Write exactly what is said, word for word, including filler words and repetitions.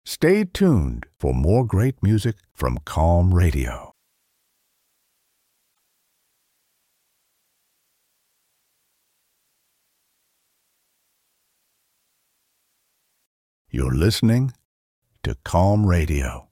Stay tuned for more great music from Calm Radio. You're listening to Calm Radio.